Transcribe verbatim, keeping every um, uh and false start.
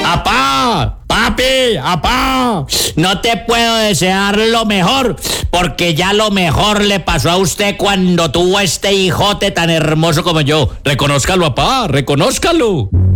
Apá, papi, apá, no te puedo desear lo mejor, porque ya lo mejor le pasó a usted cuando tuvo este hijote tan hermoso como yo. Reconózcalo, apá, reconózcalo.